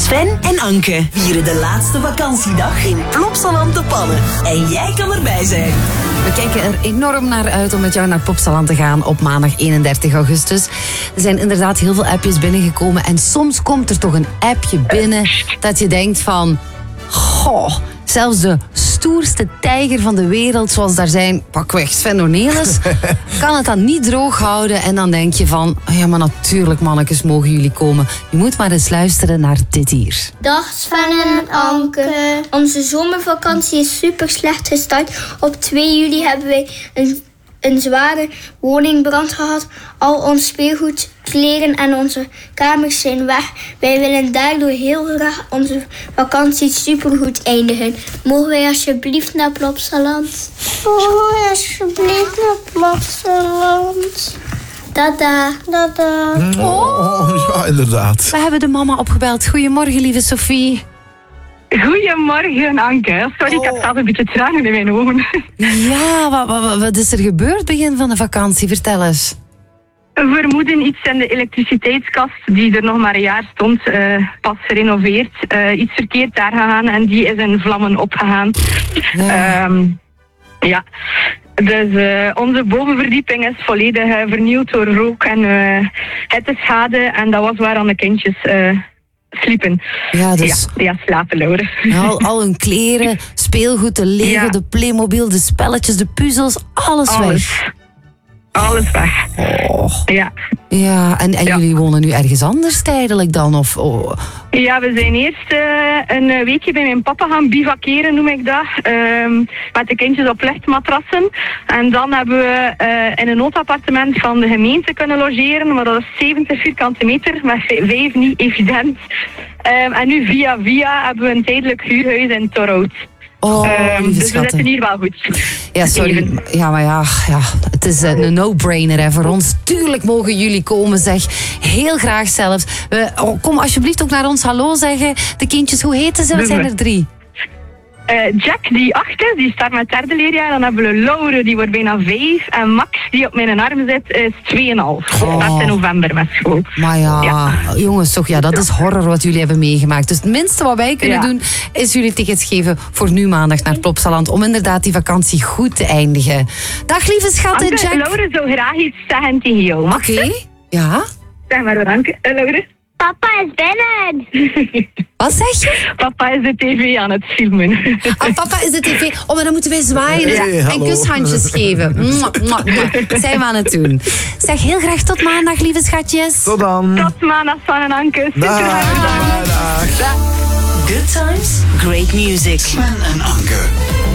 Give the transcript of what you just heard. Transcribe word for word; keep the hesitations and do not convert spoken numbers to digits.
Sven en Anke vieren de laatste vakantiedag in Plopsaland te Pannen. En jij kan erbij zijn. We kijken er enorm naar uit om met jou naar Plopsaland te gaan op maandag eenendertig augustus. Er zijn inderdaad heel veel appjes binnengekomen. En soms komt er toch een appje binnen dat je denkt van... Goh, zelfs de stoerste tijger van de wereld, zoals daar zijn, pakweg Sven Ornelis, kan het dan niet droog houden. En dan denk je van, ja, maar natuurlijk mannetjes, mogen jullie komen. Je moet maar eens luisteren naar dit hier. Dag Sven en Anke. Onze zomervakantie is super slecht gestart. Op twee juli hebben wij een, een zware woningbrand gehad. Al ons speelgoed, kleren en onze kamers zijn weg. Wij willen daardoor heel graag onze vakantie supergoed eindigen. Mogen wij alsjeblieft naar Plopsaland? Mogen wij alsjeblieft naar Plopsaland? Dada. Dada. Oh, ja, inderdaad. We hebben de mama opgebeld. Goedemorgen, lieve Sophie. Goedemorgen, Anke. Sorry, Oh. ik had zelf een beetje tranen in mijn ogen. Ja, wat, wat, wat is er gebeurd begin van de vakantie? Vertel eens. We vermoeden iets in de elektriciteitskast, die er nog maar een jaar stond, uh, pas gerenoveerd. Uh, iets verkeerd daar gegaan en die is in vlammen opgegaan. Ja. Um, ja. Dus uh, onze bovenverdieping is volledig uh, vernield door rook en uh, hitteschade. En dat was waar aan de kindjes uh, sliepen. Ja, dus... Ja, ja, slapen, Laura. Al, al hun kleren, speelgoed, de Lego, Ja. de Playmobil, de spelletjes, de puzzels, alles, Alles. weg. Alles weg. Oh. Ja. Ja, en, en Ja. jullie wonen nu ergens anders tijdelijk dan? Of, oh. Ja, we zijn eerst uh, een weekje bij mijn papa gaan bivakeren, noem ik dat. Um, met de kindjes op lichtmatrassen. En dan hebben we uh, in een noodappartement van de gemeente kunnen logeren. Maar dat is zeventig vierkante meter, met vijf niet evident. Um, en nu via via hebben we een tijdelijk huurhuis in Torhout. Oh, Um, lieve dus we schatten. zitten hier wel goed. Ja, sorry. Even. Ja, maar ja, ja het is een no-brainer hè, voor ons. Tuurlijk mogen jullie komen, zeg. Heel graag zelfs. We, oh, kom alsjeblieft ook naar ons hallo zeggen. De kindjes, hoe heten ze? We zijn er drie. Uh, Jack, die acht is, die start met derde leerjaar. Dan hebben we Laure, die wordt bijna vijf. En Max, die op mijn arm zit, is tweeënhalf. Oh. Start in november met school. Maar ja, Ja. jongens, toch, ja, dat is horror wat jullie hebben meegemaakt. Dus het minste wat wij kunnen Ja. doen, is jullie tickets geven voor nu maandag naar Plopsaland. Om inderdaad die vakantie goed te eindigen. Dag, lieve schatten, Anke, Jack. Oké, Laure zou graag iets zeggen tegen jou. Mag ik? ja. Zeg maar, Anke. Uh, Laure? Papa is binnen. Wat zeg je? Papa is de tv aan het filmen. Ah, papa is de tv. Oh, maar dan moeten wij zwaaien Hey, en hallo. kushandjes geven. Mwah, mwah, mwah. Dat zijn we aan het doen. Zeg heel graag tot maandag, lieve schatjes. Tot dan. Tot maandag van een Anke. Super Dag. bedankt. Dag. Good times, great music. Sven en Anke.